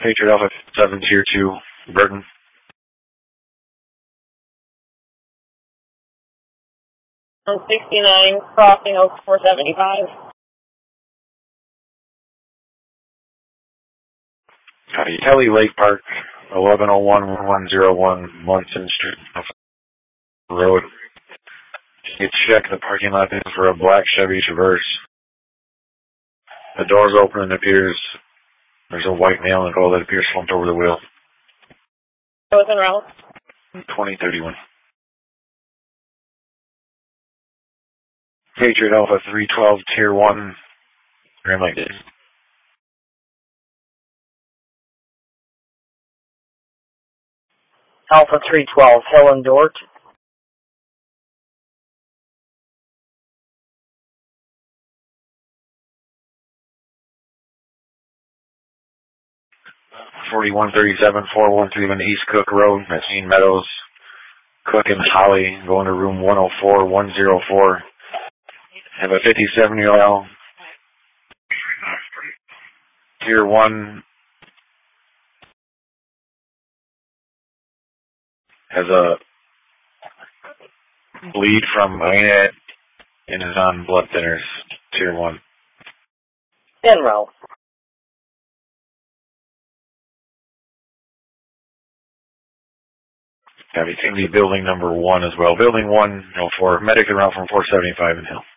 Patriot Alpha 7, Tier 2, Burton. On 69, crossing Oak 475. Kelly Lake Park, 1101-1101 Munson Street, Road. You check the parking lot for a black Chevy Traverse. The door's open and appears there's a white nail in the hole that appears slumped over the wheel. It was en route. 2031. Patriot Alpha 312, Tier 1, Grand Lake. Alpha 312, Helen Dort. (4137-413) East Cook Road, Messine Meadows, Cook and Holly, going to room 104-104. Have a 57-year-old Tier 1, has a bleed from a head and is on blood thinners, Tier 1. En route. Have you seen the building number 1 as well? Building 1, for medic around from 475 in Hill.